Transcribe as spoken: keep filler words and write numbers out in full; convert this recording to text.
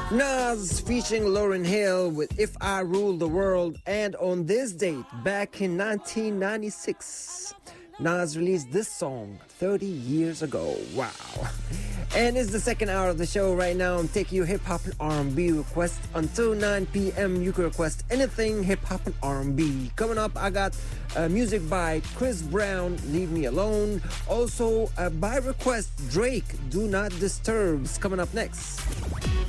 Nas featuring Lauryn Hill with If I Rule the World. And on this date, back in nineteen ninety-six, Nas released this song thirty years ago. Wow. And it's the second hour of the show right now. I'm taking your hip-hop and R and B requests. Until nine p.m. you can request anything hip-hop and R and B. Coming up, I got uh, music by Chris Brown, Leave Me Alone. Also, uh, by request, Drake, Do Not Disturb, is coming up next.